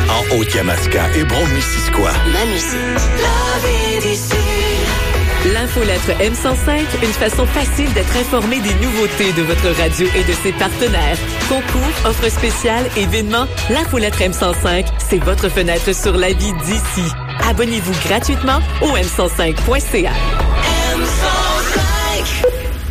en Haute-Yamaska et Brome-Missisquoi. Ma musique. La vie d'ici. L'infolettre M105, une façon facile d'être informé des nouveautés de votre radio et de ses partenaires. Concours, offres spéciales, événements, l'infolettre M105, c'est votre fenêtre sur la vie d'ici. Abonnez-vous gratuitement au m105.ca. M105.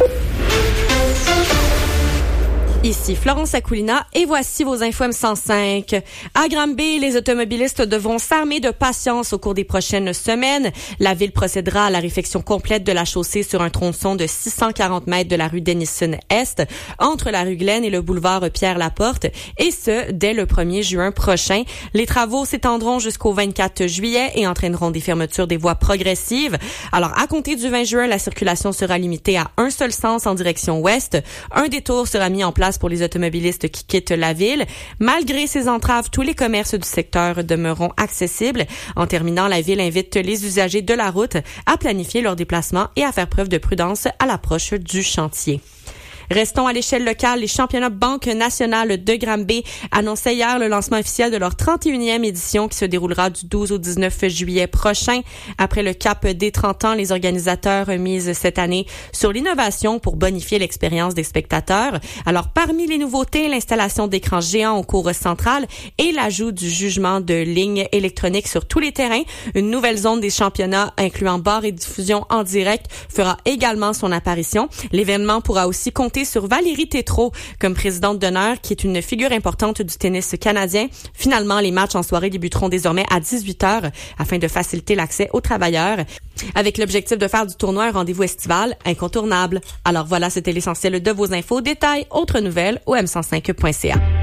Ici Florence Akoulina et voici vos infos M105. À Granby, les automobilistes devront s'armer de patience au cours des prochaines semaines. La ville procédera à la réfection complète de la chaussée sur un tronçon de 640 mètres de la rue Denison-Est, entre la rue Glenn et le boulevard Pierre-Laporte, et ce, dès le 1er juin prochain. Les travaux s'étendront jusqu'au 24 juillet et entraîneront des fermetures des voies progressives. Alors, à compter du 20 juin, la circulation sera limitée à un seul sens en direction ouest. Un détour sera mis en place pour les automobilistes qui quittent la ville. Malgré ces entraves, tous les commerces du secteur demeureront accessibles. En terminant, la ville invite les usagers de la route à planifier leurs déplacements et à faire preuve de prudence à l'approche du chantier. Restons à l'échelle locale. Les championnats Banque nationale de Granby annonçaient hier le lancement officiel de leur 31e édition qui se déroulera du 12 au 19 juillet prochain. Après le cap des 30 ans, les organisateurs misent cette année sur l'innovation pour bonifier l'expérience des spectateurs. Alors, parmi les nouveautés, l'installation d'écrans géants au cours central et l'ajout du jugement de lignes électroniques sur tous les terrains. Une nouvelle zone des championnats incluant bar et diffusion en direct fera également son apparition. L'événement pourra aussi compter sur Valérie Tétrault comme présidente d'honneur, qui est une figure importante du tennis canadien. Finalement, les matchs en soirée débuteront désormais à 18h afin de faciliter l'accès aux travailleurs, avec l'objectif de faire du tournoi un rendez-vous estival incontournable. Alors voilà, c'était l'essentiel de vos infos. Détails, autres nouvelles au m105.ca.